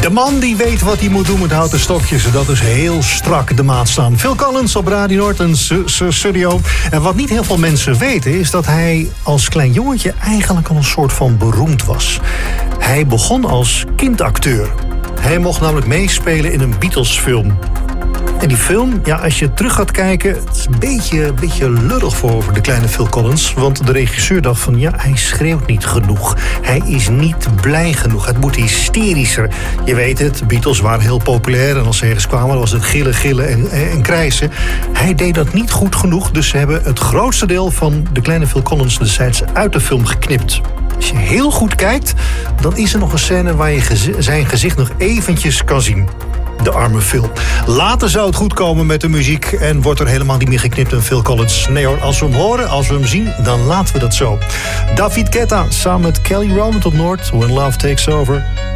De man die weet wat hij moet doen met houten stokjes. Dat is heel strak de maat staan. Phil Collins op Radio Noord en studio. En wat niet heel veel mensen weten is dat hij als klein jongetje eigenlijk al een soort van beroemd was. Hij begon als kindacteur. Hij mocht namelijk meespelen in een Beatles-film. En die film, ja, als je terug gaat kijken, het is een beetje lullig voor de kleine Phil Collins. Want de regisseur dacht van, ja, hij schreeuwt niet genoeg. Hij is niet blij genoeg. Het moet hysterischer. Je weet het, de Beatles waren heel populair. En als ze ergens kwamen, was het gillen en krijsen. Hij deed dat niet goed genoeg. Dus ze hebben het grootste deel van de kleine Phil Collins destijds uit de film geknipt. Als je heel goed kijkt, dan is er nog een scène waar je zijn gezicht nog eventjes kan zien. De arme Phil. Later zou het goed komen met de muziek en wordt er helemaal niet meer geknipt in Phil Collins. Nee hoor, als we hem horen, als we hem zien, dan laten we dat zo. David Guetta samen met Kelly Rowland op Noord. When Love Takes Over.